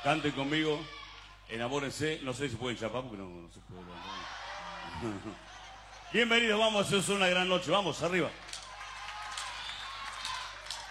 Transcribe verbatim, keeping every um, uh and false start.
Canten conmigo, enamórense. No sé si pueden chapar porque no, no se puede. Bienvenidos, vamos, es una gran noche. Vamos, arriba.